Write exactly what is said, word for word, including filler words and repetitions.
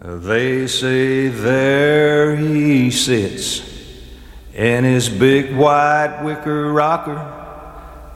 They say there he sits in his big white wicker rocker,